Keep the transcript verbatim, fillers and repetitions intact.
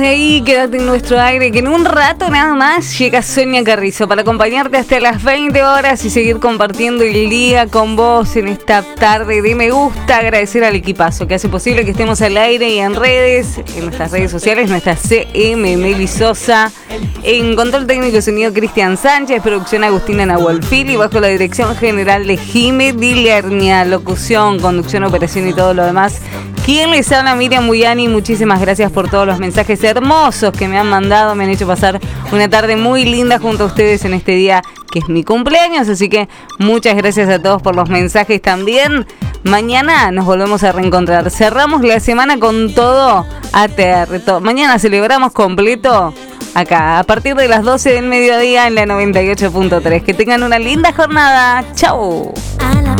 Ahí quédate en nuestro aire, que en un rato nada más llega Sonia Carrizo para acompañarte hasta las veinte horas y seguir compartiendo el día con vos en esta tarde de Me Gusta. Agradecer al equipazo que hace posible que estemos al aire y en redes, en nuestras redes sociales, nuestra C M Meli Sosa, en control técnico de sonido Cristian Sánchez, producción Agustina Nahualfili, bajo la dirección general de Jime Dilernia, locución, conducción, operación y todo lo demás. ¿Quién les habla? Miriam Muyani. Muchísimas gracias por todos los mensajes hermosos que me han mandado. Me han hecho pasar una tarde muy linda junto a ustedes en este día que es mi cumpleaños. Así que muchas gracias a todos por los mensajes también. Mañana nos volvemos a reencontrar. Cerramos la semana con todo A T R. Todo. Mañana celebramos completo acá a partir de las doce del mediodía en la noventa y ocho punto tres. Que tengan una linda jornada. ¡Chau!